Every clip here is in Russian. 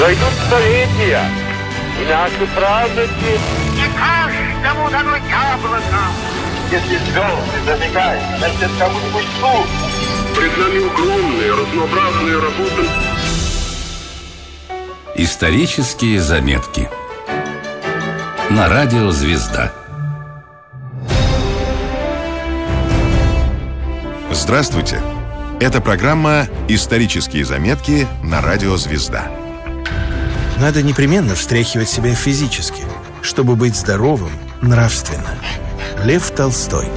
Пройдут столетия, и наши праздники... Не каждому дано яблоко. Если звезды зажигают, значит, кому-нибудь суд. Пред нами огромные, разнообразные работы. Исторические заметки на радио «Звезда». Здравствуйте! Это программа «Исторические заметки» на радио «Звезда». Надо непременно встряхивать себя физически, чтобы быть здоровым нравственно. Лев Толстой.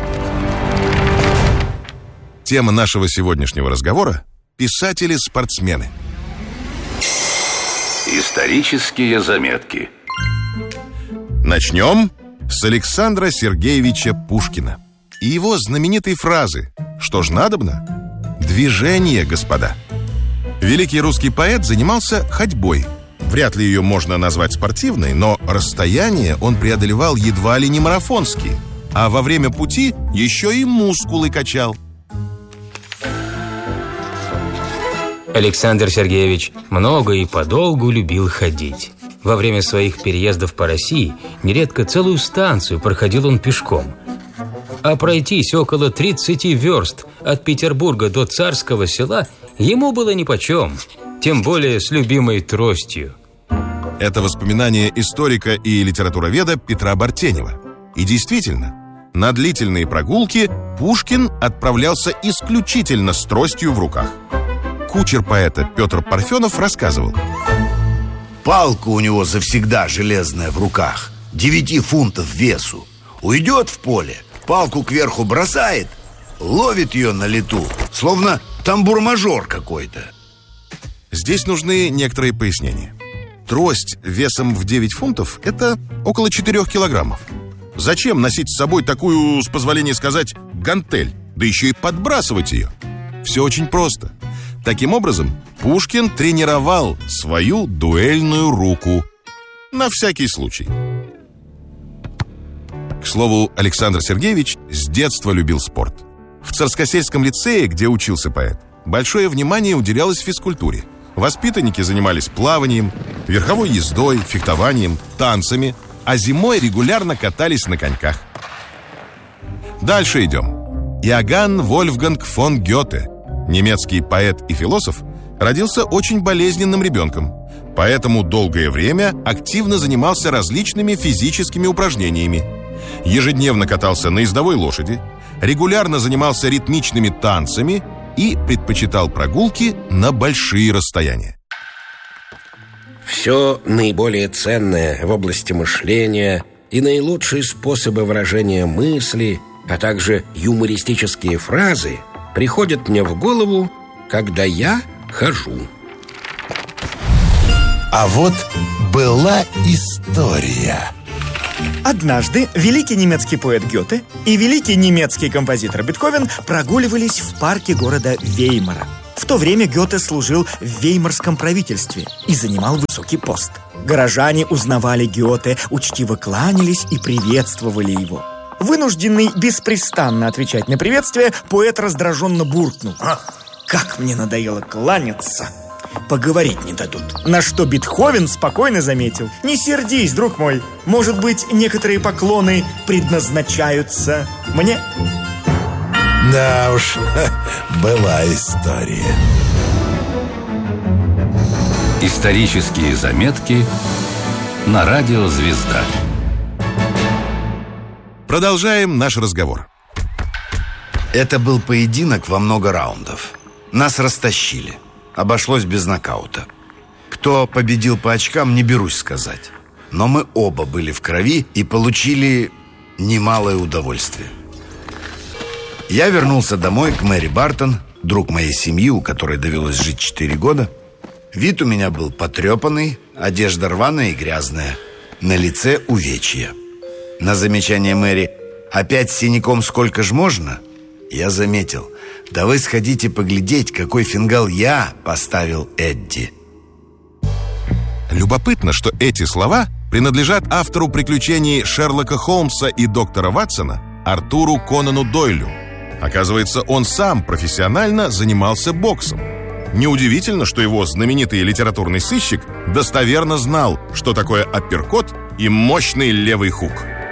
Тема нашего сегодняшнего разговора – писатели-спортсмены. Исторические заметки. Начнем с Александра Сергеевича Пушкина и его знаменитой фразы «Что ж надобно? Движение, господа». Великий русский поэт занимался ходьбой. Вряд ли ее можно назвать спортивной, но расстояние он преодолевал едва ли не марафонские, а во время пути еще и мускулы качал. Александр Сергеевич много и подолгу любил ходить. Во время своих переездов по России нередко целую станцию проходил он пешком. А пройтись около 30 верст от Петербурга до Царского Села ему было нипочем, тем более с любимой тростью. Это воспоминание историка и литературоведа Петра Бартенева. И действительно, на длительные прогулки Пушкин отправлялся исключительно с тростью в руках. Кучер поэта Петр Парфенов рассказывал: палка у него завсегда железная в руках, 9 фунтов весу. Уйдет в поле, палку кверху бросает, ловит ее на лету, словно тамбур-мажор какой-то. Здесь нужны некоторые пояснения. Трость весом в 9 фунтов – это около 4 килограммов. Зачем носить с собой такую, с позволения сказать, гантель, да еще и подбрасывать ее? Все очень просто. Таким образом, Пушкин тренировал свою дуэльную руку. На всякий случай. К слову, Александр Сергеевич с детства любил спорт. В Царскосельском лицее, где учился поэт, большое внимание уделялось физкультуре. Воспитанники занимались плаванием, верховой ездой, фехтованием, танцами, а зимой регулярно катались на коньках. Дальше идем. Иоганн Вольфганг фон Гёте, немецкий поэт и философ, родился очень болезненным ребенком, поэтому долгое время активно занимался различными физическими упражнениями. Ежедневно катался на ездовой лошади, регулярно занимался ритмичными танцами и предпочитал прогулки на большие расстояния. Все наиболее ценное в области мышления и наилучшие способы выражения мысли, а также юмористические фразы приходят мне в голову, когда я хожу. А вот была история. Однажды великий немецкий поэт Гёте и великий немецкий композитор Бетховен прогуливались в парке города Веймара. В то время Гёте служил в веймарском правительстве и занимал высокий пост. Горожане узнавали Гёте, учтиво кланялись и приветствовали его. Вынужденный беспрестанно отвечать на приветствие, поэт раздраженно буркнул: «Как мне надоело кланяться! Поговорить не дадут». На что Бетховен спокойно заметил: «Не сердись, друг мой, может быть, некоторые поклоны предназначаются мне». Да уж, была история. Исторические заметки на радио «Звезда». Продолжаем наш разговор. Это был поединок во много раундов. Нас растащили. Обошлось без нокаута. Кто победил по очкам, не берусь сказать. Но мы оба были в крови и получили немалое удовольствие. Я вернулся домой к Мэри Бартон, друг моей семьи, у которой довелось жить 4 года. Вид у меня был потрепанный, одежда рваная и грязная. На лице увечья. На замечание Мэри: «Опять с синяком сколько ж можно?» Я заметил: «Да вы сходите поглядеть, какой фингал я поставил Эдди». Любопытно, что эти слова принадлежат автору приключений Шерлока Холмса и доктора Ватсона Артуру Конану Дойлю. Оказывается, он сам профессионально занимался боксом. Неудивительно, что его знаменитый литературный сыщик достоверно знал, что такое апперкот и мощный левый хук.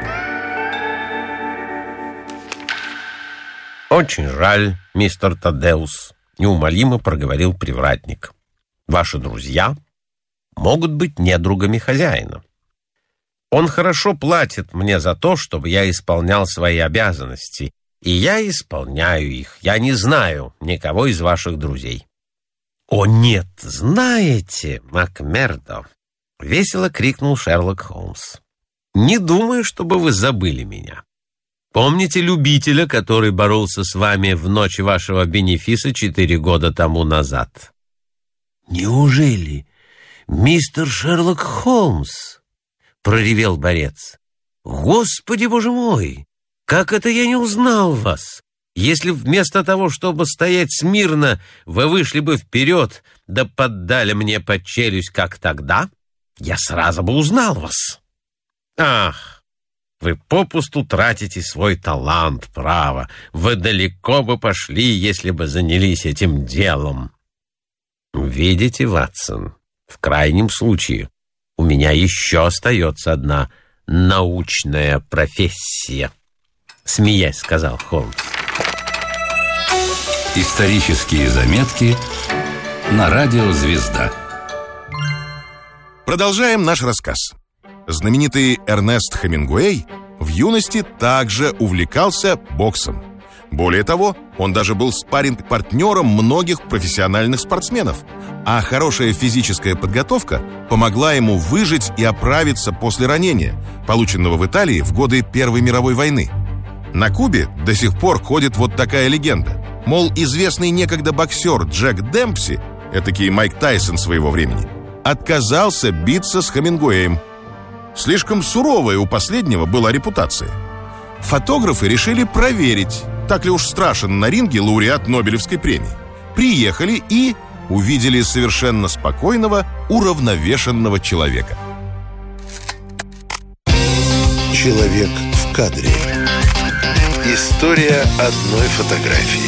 «Очень жаль, мистер Тадеус», — неумолимо проговорил привратник. «Ваши друзья могут быть недругами хозяина. Он хорошо платит мне за то, чтобы я исполнял свои обязанности, и я исполняю их. Я не знаю никого из ваших друзей». «О, нет, знаете, Макмердо!» — весело крикнул Шерлок Холмс. «Не думаю, чтобы вы забыли меня. Помните любителя, который боролся с вами в ночь вашего бенефиса 4 года тому назад?» «Неужели мистер Шерлок Холмс?» — проревел борец. «Господи, боже мой! Как это я не узнал вас? Если вместо того, чтобы стоять смирно, вы вышли бы вперед, да поддали мне под челюсть, как тогда, я сразу бы узнал вас. Ах, вы попусту тратите свой талант, право. Вы далеко бы пошли, если бы занялись этим делом. Видите, Ватсон, в крайнем случае у меня еще остается одна научная профессия», — смеясь сказал Холмс. Исторические заметки на радио «Звезда». Продолжаем наш рассказ. Знаменитый Эрнест Хемингуэй в юности также увлекался боксом. Более того, он даже был спарринг-партнером многих профессиональных спортсменов, а хорошая физическая подготовка помогла ему выжить и оправиться после ранения, полученного в Италии в годы Первой мировой войны. На Кубе до сих пор ходит вот такая легенда. Мол, известный некогда боксер Джек Демпси, этакий Майк Тайсон своего времени, отказался биться с Хемингуэем. Слишком суровая у последнего была репутация. Фотографы решили проверить, так ли уж страшен на ринге лауреат Нобелевской премии. Приехали и увидели совершенно спокойного, уравновешенного человека. Человек в кадре. История одной фотографии.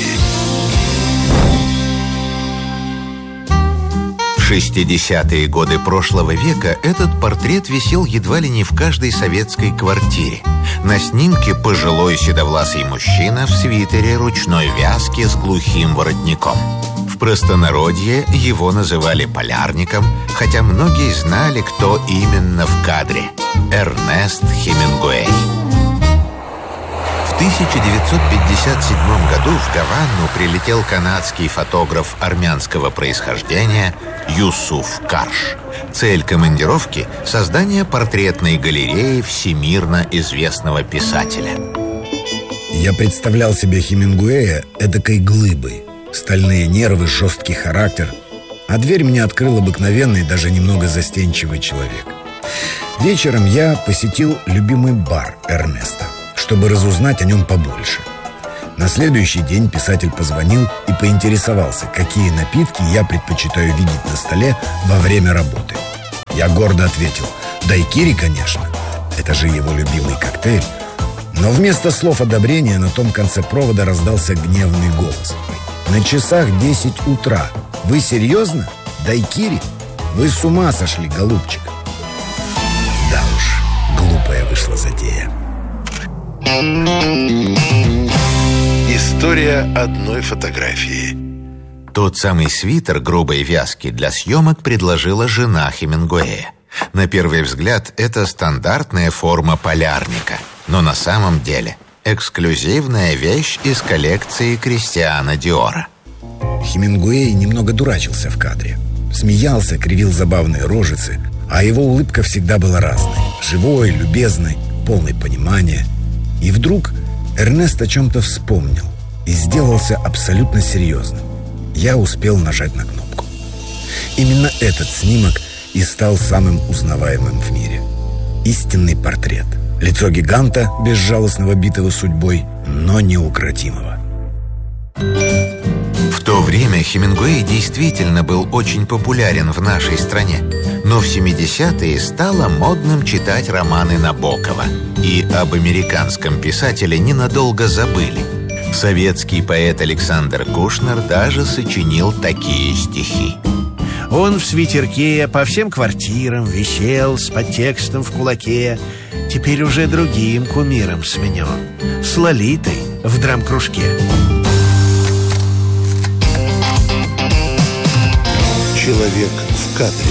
В 60-е годы прошлого века этот портрет висел едва ли не в каждой советской квартире. На снимке пожилой седовласый мужчина в свитере ручной вязки с глухим воротником. В простонародье его называли полярником, хотя многие знали, кто именно в кадре – Эрнест Хемингуэй. В 1957 году в Гавану прилетел канадский фотограф армянского происхождения Юсуф Карш. Цель командировки – создание портретной галереи всемирно известного писателя. Я представлял себе Хемингуэя эдакой глыбой. Стальные нервы, жесткий характер. А дверь мне открыл обыкновенный, даже немного застенчивый человек. Вечером я посетил любимый бар Эрнеста, чтобы разузнать о нем побольше. На следующий день писатель позвонил и поинтересовался, какие напитки я предпочитаю видеть на столе во время работы. Я гордо ответил: дайкири, конечно. Это же его любимый коктейль. Но вместо слов одобрения на том конце провода раздался гневный голос: на часах 10 утра. Вы серьезно? Дайкири? Вы с ума сошли, голубчик. Да уж, глупая вышла затея. История одной фотографии. Тот самый свитер грубой вязки для съемок предложила жена Хемингуэя. На первый взгляд, это стандартная форма полярника, но на самом деле эксклюзивная вещь из коллекции Кристиана Диора. Хемингуэй немного дурачился в кадре. Смеялся, кривил забавные рожицы, а его улыбка всегда была разной. Живой, любезной, полной понимания. И вдруг Эрнест о чем-то вспомнил и сделался абсолютно серьезным. Я успел нажать на кнопку. Именно этот снимок и стал самым узнаваемым в мире. Истинный портрет. Лицо гиганта, безжалостного битого судьбой, но неукротимого. В то время Хемингуэй действительно был очень популярен в нашей стране. Но в 70-е стало модным читать романы Набокова. И об американском писателе ненадолго забыли. Советский поэт Александр Кушнер даже сочинил такие стихи. Он в свитерке по всем квартирам висел с подтекстом в кулаке. Теперь уже другим кумиром сменен, с Лолитой в драм-кружке. Человек в кадре.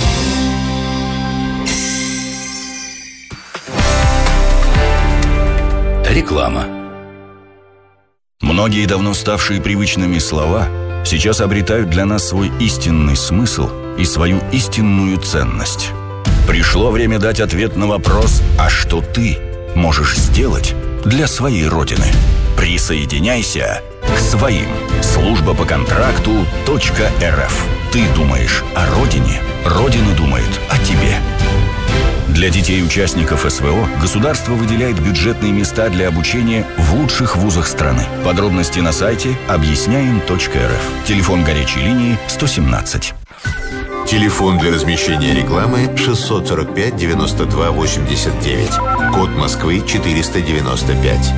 Реклама. Многие давно ставшие привычными слова сейчас обретают для нас свой истинный смысл и свою истинную ценность. Пришло время дать ответ на вопрос: а что ты можешь сделать для своей Родины? Присоединяйся к своим. Служба по контракту .рф. Ты думаешь о Родине, Родина думает о тебе. Для детей-участников СВО государство выделяет бюджетные места для обучения в лучших вузах страны. Подробности на сайте объясняем.рф. Телефон горячей линии 117. Телефон для размещения рекламы 645 92 89. Код Москвы 495.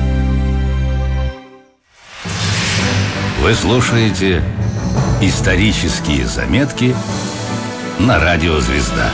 Вы слушаете «Исторические заметки» на радио «Звезда».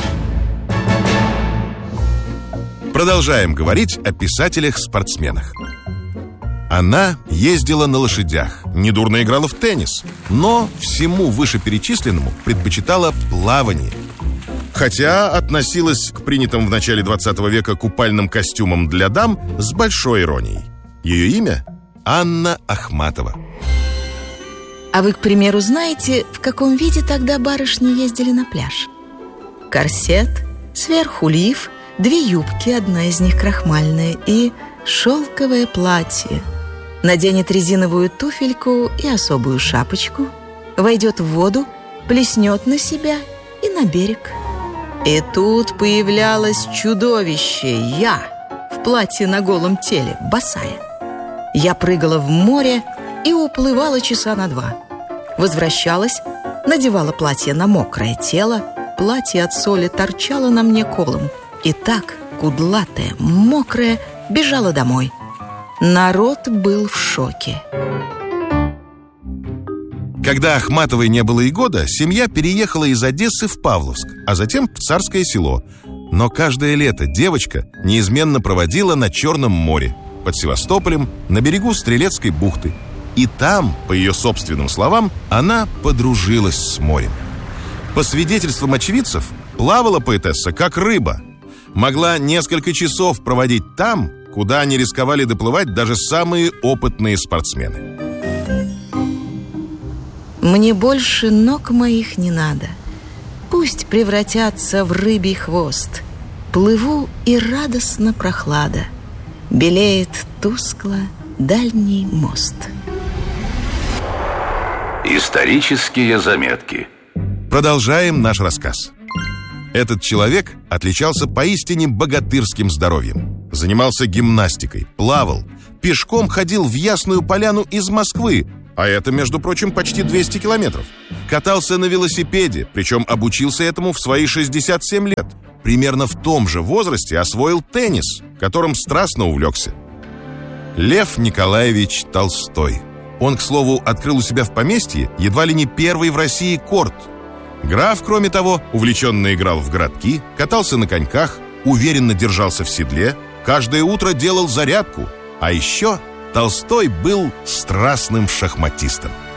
Продолжаем говорить о писателях-спортсменах. Она ездила на лошадях, недурно играла в теннис, но всему вышеперечисленному предпочитала плавание. Хотя относилась к принятым в начале 20 века купальным костюмам для дам с большой иронией. Ее имя – Анна Ахматова. А вы, к примеру, знаете, в каком виде тогда барышни ездили на пляж? Корсет, сверху лиф, 2 юбки, одна из них крахмальная, и шелковое платье. Наденет резиновую туфельку и особую шапочку, войдет в воду, плеснет на себя и на берег. И тут появлялось чудовище я в платье на голом теле, босая. Я прыгала в море и уплывала часа на 2. Возвращалась, надевала платье на мокрое тело, платье от соли торчало на мне колом. И так, кудлатая, мокрая, бежала домой. Народ был в шоке. Когда Ахматовой не было и года, семья переехала из Одессы в Павловск, а затем в Царское Село. Но каждое лето девочка неизменно проводила на Черном море, под Севастополем, на берегу Стрелецкой бухты. И там, по ее собственным словам, она подружилась с морем. По свидетельствам очевидцев, плавала поэтесса как рыба. Могла несколько часов проводить там, куда не рисковали доплывать даже самые опытные спортсмены. Мне больше ног моих не надо. Пусть превратятся в рыбий хвост. Плыву, и радостно прохлада. Белеет тускло дальний мост. Исторические заметки. Продолжаем наш рассказ. Этот человек отличался поистине богатырским здоровьем. Занимался гимнастикой, плавал, пешком ходил в Ясную Поляну из Москвы, а это, между прочим, почти 200 километров. Катался на велосипеде, причем обучился этому в свои 67 лет. Примерно в том же возрасте освоил теннис, которым страстно увлекся. Лев Николаевич Толстой. Он, к слову, открыл у себя в поместье едва ли не первый в России корт. Граф, кроме того, увлеченно играл в городки, катался на коньках, уверенно держался в седле, каждое утро делал зарядку. А еще Толстой был страстным шахматистом.